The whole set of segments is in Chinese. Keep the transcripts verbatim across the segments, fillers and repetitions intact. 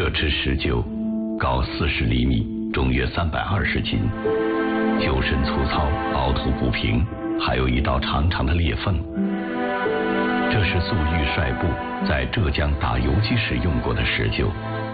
这只石臼高四十厘米，重约三百二十斤，臼身粗糙，凹凸不平，还有一道长长的裂缝。这是粟裕帅部在浙江打游击时用过的石臼。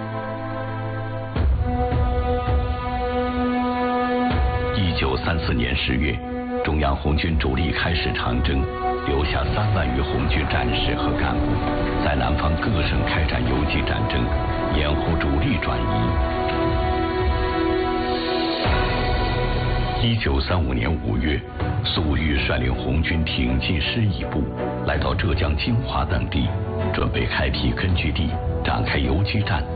一九三四年十月，中央红军主力开始长征，留下三万余红军战士和干部，在南方各省开展游击战争，掩护主力转移。一九三五年五月，粟裕率领红军挺进师一部，来到浙江金华等地，准备开辟根据地，展开游击战。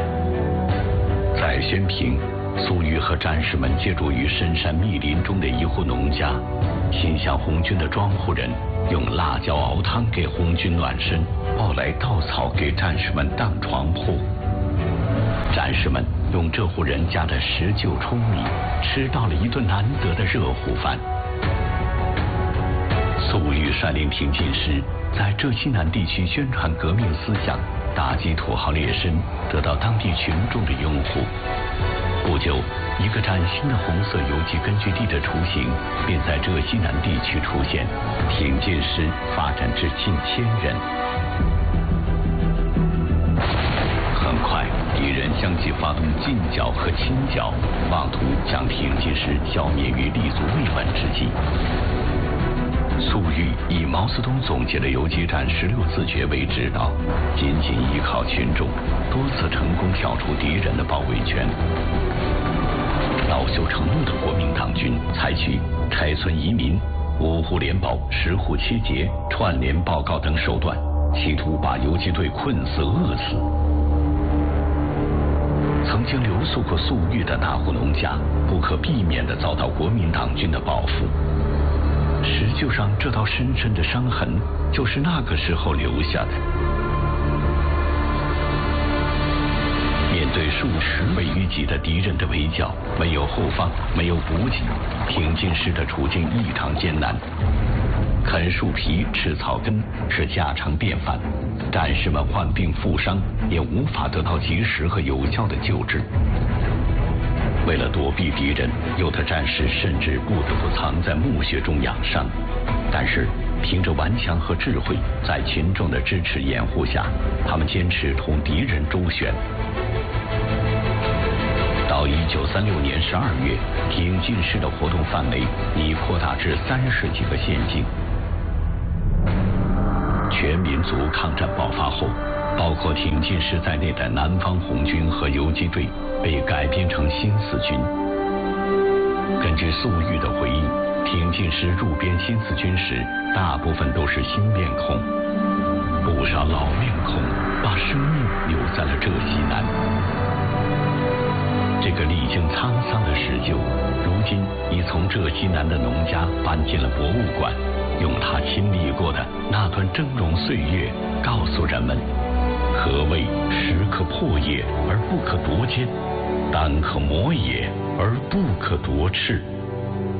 在宣平，粟裕和战士们借助于深山密林中的一户农家，心向红军的庄户人用辣椒熬汤给红军暖身，抱来稻草给战士们当床铺。战士们用这户人家的石臼舂米，吃到了一顿难得的热乎饭。粟裕率领挺进师在浙西南地区宣传革命思想，打击土豪劣绅，得到当地群众的拥护。不久，一个崭新的红色游击根据地的雏形便在浙西南地区出现，挺进师发展至近千人。很快，敌人相继发动进剿和清剿，妄图将挺进师消灭于立足未稳之际。粟裕以毛泽东总结的游击战十六字诀为指导，紧紧依靠群众，多次成功跳出敌人的包围圈。恼羞成怒的国民党军采取拆村移民、五户联保、十户切结、串联报告等手段，企图把游击队困死、饿死。曾经留宿过粟裕的大户农家，不可避免地遭到国民党军的报复。石臼上这道深深的伤痕，就是那个时候留下的。面对数十位于己的敌人的围剿，没有后方，没有补给，挺进师的处境异常艰难。啃树皮、吃草根是家常便饭，战士们患病负伤，也无法得到及时和有效的救治。为了躲避敌人，有的战士甚至不得不藏在墓穴中养伤。但是，凭着顽强和智慧，在群众的支持掩护下，他们坚持同敌人周旋。到一九三六年十二月，挺进师的活动范围已扩大至三十几个县境。全民族抗战爆发后，包括挺进师在内的南方红军和游击队被改编成新四军。根据粟裕的回忆，挺进师入编新四军时，大部分都是新面孔，不少老面孔把生命留在了浙西南。这个历经沧桑的石臼，如今已从浙西南的农家搬进了博物馆，用他亲历过的那段峥嵘岁月，告诉人们何谓石可破也而不可夺坚，丹可磨也而不可夺赤。